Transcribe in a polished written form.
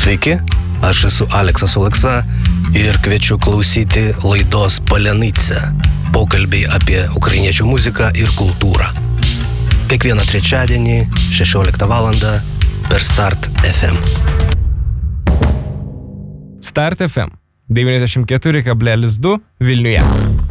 Sveiki, aš esu Aleksas Oleksa ir kviečiu klausyti laidos Palenice. Pokalbiai apie ukrainiečių muziką ir kultūrą. Kiekvieną trečiadienį 16 val. Per Start FM. Start FM 94,2 Vilniuje.